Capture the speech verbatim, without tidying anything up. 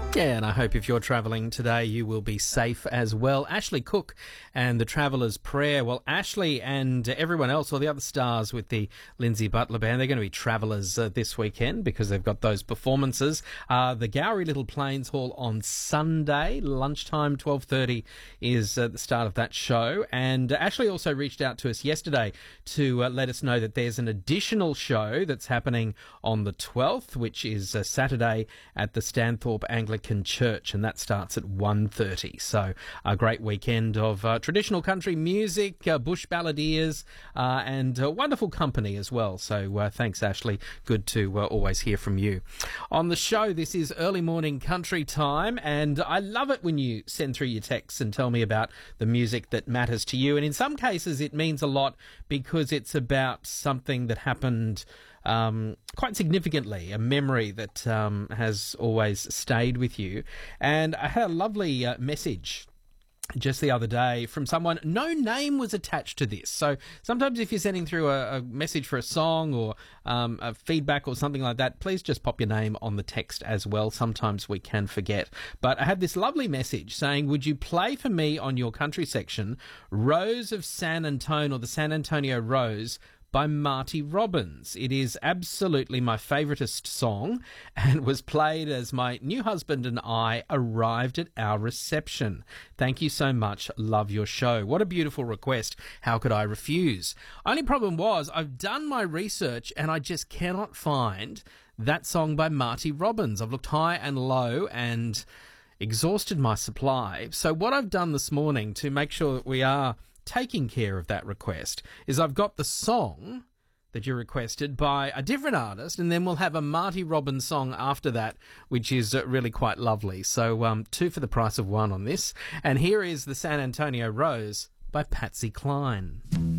Yeah, and I hope if you're travelling today, you will be safe as well. Ashley Cook and the Traveller's Prayer. Well, Ashley and everyone else, all the other stars with the Lindsay Butler Band, they're going to be travellers uh, this weekend because they've got those performances. Uh, the Gowrie Little Plains Hall on Sunday, lunchtime, twelve thirty is uh, the start of that show. And uh, Ashley also reached out to us yesterday to uh, let us know that there's an additional show that's happening on the twelfth, which is uh, Saturday at the Stanthorpe Anglican Church, and that starts at one thirty. So a great weekend of uh, traditional country music, uh, bush balladeers, uh, and uh, wonderful company as well. So uh, thanks, Ashley. Good to uh, always hear from you. On the show, this is Early Morning Country Time, and I love it when you send through your texts and tell me about the music that matters to you. And in some cases, it means a lot because it's about something that happened Um, quite significantly, a memory that um, has always stayed with you. And I had a lovely uh, message just the other day from someone. No name was attached to this. So sometimes if you're sending through a, a message for a song or um, a feedback or something like that, please just pop your name on the text as well. Sometimes we can forget. But I had this lovely message saying, would you play for me on your country section Rose of San Antonio, or the San Antonio Rose, by Marty Robbins. It is absolutely my favouriteest song and was played as my new husband and I arrived at our reception. Thank you so much. Love your show. What a beautiful request. How could I refuse? Only problem was I've done my research and I just cannot find that song by Marty Robbins. I've looked high and low and exhausted my supply. So what I've done this morning to make sure that we are taking care of that request is I've got the song that you requested by a different artist, and then we'll have a Marty Robbins song after that, which is uh, really quite lovely. So um, two for the price of one on this. And here is the San Antonio Rose by Patsy Cline.